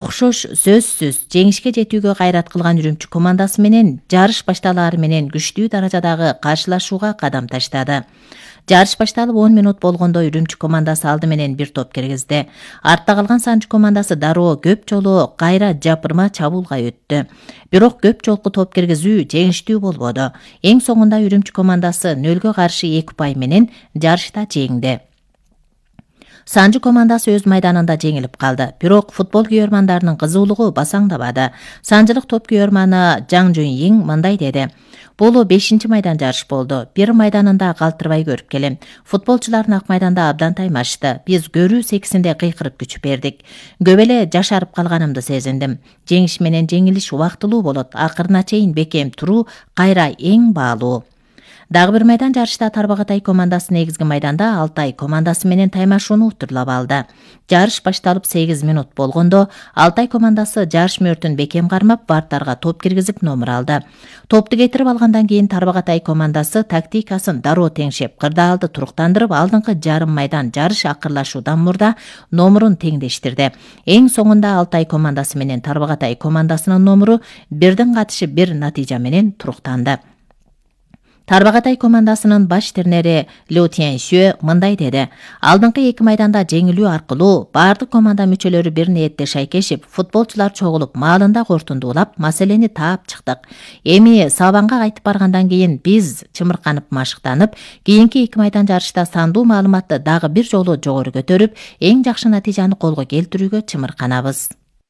Окшош сөзсүз жеңишке жетүүгө кайрат кылган Үрүмчү командасы менен жарыш башталары менен күчтүү даражадагы каршылашууга кадам таштады. Жарыш башталып 10 минут болгондо Үрүмчү командасы алды менен бир топ киргизди. Артта калган Санжы командасы дароо көп жолу кайра жапырма чабуулга өттү. Бирок көп жолку топ киргизүү жеңиштүү болбоду. Эң соңунда Үрүмчү командасы 0-га каршы 2 упай менен жарышта жеңди. Санжы командасы өз майданында жеңилип калды. Бирок футбол күйөрмандарынын кызуулугу басаңдабады. Санжылык топ күйөрманы Жаң Жөнйиң мындай деди: Бул 5-чи майдан жарыш болду. Бир майданында калтырбай көрүп келем. Футболчулардын ак майданда абдан таймашты. Биз көрүү секисинде кыйкырып күч бердик. Көп эле жашарып калганымды сезиндим. Жеңиш менен жеңилиш убактылуу болот. Акырына чейин бекем туруу кайра эң баалуу. Дагы бир майдан жарышта Тарбағатай командасы негизги майданда Алтай командасы менен таймашууну утурлап алды. Жарыш башталып 8 минут болгондо Алтай командасы жарыш мөөртүн бекем кармап, бартарга топ киргизип номер алды. Топту кетирип алгандан кийин Тарбағатай командасы тактикасын дароо теңшеп, кырдаалды туруктандырып, алдыңкы жарым майдан жарыш акырлашуудан мурда номерун теңдештирди. Эң соңунда Алтай командасы менен Тарбағатай командасынын номеру бирдин катышып бир натыйжа менен туруктанды. Тарбағатай командасынын баш тренери Лю Тяньшue мындай деди: Алдыңкы 2 майданда жеңилүү аркылуу бардык команда мүчөлөрү бир ниетте шайкешип, футболчулар чогулуп, маалында кортундуулап, маселени таап чыктык. Эми Сабанга кайтып баргандан кийин биз чымырканып машыктанып, кийинки 2 майдан жарышта сандуу маалыматты дагы бир жолу жогору көтөрүп, эң жакшы натыйжаны колго келтирүүгө чымырканабыз.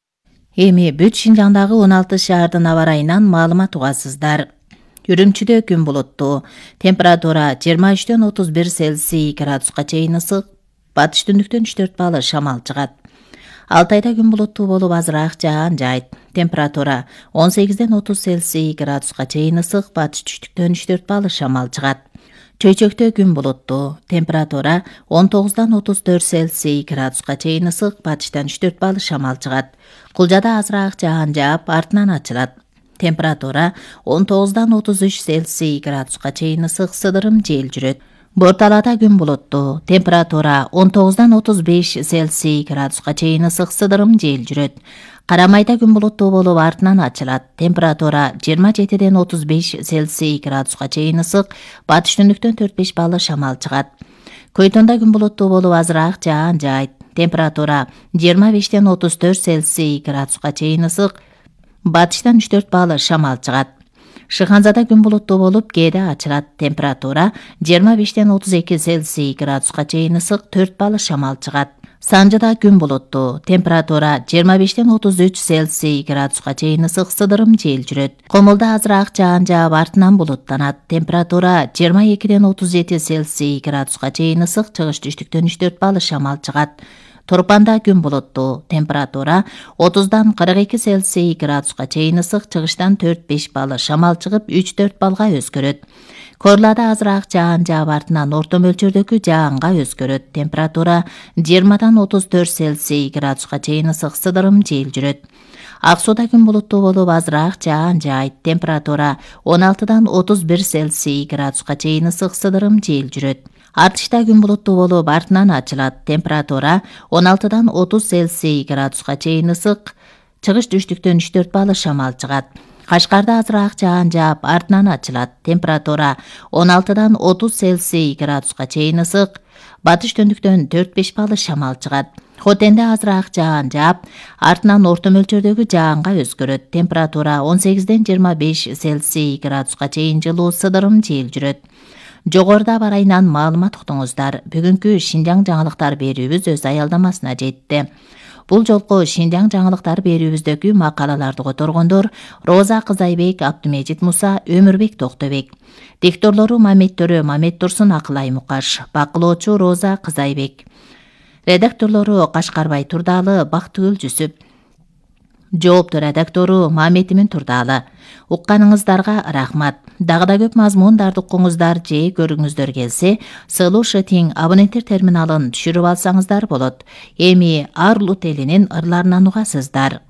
Эми бүт Шинжаңдагы 16 шаардын аба ырайынан маалымат угасыздар. Үрүмчүдө күн булуттуу, температура 23-төн 31 Цельсий градуска чейин ысык, батыш түндүктөн 3-4 балл шамал чыгат. Алтайда күн булуттуу болуп азыраак жаан жайт. Температура 18-ден 30 Цельсий градуска чейин ысык, батыш түштүктөн 3-4 балл шамал чыгат. Чөйчөктө күн булуттуу, температура 19-дан 34 Цельсий градуска чейин ысык, батыштан 3-4 балл шамал чыгат. Кулжада азыраак жаан жаап, артынан ачылат. Температура 19-дан 33 Цельсий градуска чейин ысык, сыдырым жел жүрөт. Борталада күн булуттуу, температура 19-дан 35 Цельсий градуска чейин ысык, сыдырым жел жүрөт. Карамайда күн булуттуу болуп, артынан ачылат. Температура 27-ден 35 Цельсий градуска чейин ысык, батыш түндүктөн 4-5 балл шамал чыгат. Көйтөндө күн булуттуу болуп, азыраак жаан жайт. Температура 25-ден 34 Цельсий градуска чейин ысык, батыштан 3-4 балл шамал чыгат. Шыханзада күн булуттуу болуп, кээде ачылат. Температура 25-ден 32 Цельсий градуска чейин ысык, 4 балл шамал чыгат. Санжыда күн булуттуу, температура 25-ден 33 Цельсий градуска чейин ысык, сыдырым жел жүрөт. Комулда азыраак жаан жаап, артынан булуттанат. Температура 22-ден 37 Цельсий градуска чейин ысык, чыгыш түштүктөн 3-4 балл шамал чыгат. Торпанда күн булуттуу, температура 30-дан 42 Цельсий градуска чейин ысык, чыгыштан 4-5 балл шамал чыгып, 3-4 баллга өзгөрөт. Корлада азыраак жаан жаап, артынан орто мөлчөрдөгү жаанга өзгөрөт. Температура 20-дан 34 Цельсий градуска чейин ысык, сыдырым жел жүрөт. Ак сууда күн булуттуу болуп, азыраак жаан жайт. Температура 16-дан 31 Цельсий градуска чейин ысык, сыдырым жел жүрөт. Артышта күн булуттуу болуп, артынан ачылат. Температура 16-дан 30 Цельсий градуска чейин ысык, чыгыш түштүктөн 3-4 балл шамал чыгат. Кашкарда азыраак жаан жаап, артынан ачылат. Температура 16-дан 30 Цельсий градуска чейин ысык, батыш түндүктөн 4-5 балл шамал чыгат. Хотенде азыраак жаан жаап, артынан орто мөлчөрдөгү жаанга өзгөрөт. Температура 18-ден 25 Цельсий градуска чейин жылуу, сыдырым жел жүрөт. Жогоруда аба ырайынан маалымат уктуңуздар. Бүгүнкү Шинжаң жаңылыктар берүүбүз өз аялдамасына жетти. Бул жолку Шинжаң жаңылыктар берүүбүздөгү макалаларды которгондор Роза Кызайбек, Абдымежит Муса, Өмүрбек Токтобек. Дикторлору Маметтөрү Мамет Турсун, Акылай Мукаш. Бакылоочу Роза Кызайбек. Редакторлору Кашкарбай Турдалы, Бактыгүл Жүсүп. Жоопту редактору Маметимин Турдалы. Укканыңыздарга рахмат. Дагы да көп мазмундарды укуңуздар же көрүңүздөр келсе, Сылушы Тиң абоненттер терминалын түшүрүп алсаңыздар болот. Эми Арлут элинин ырларынан угасыздар.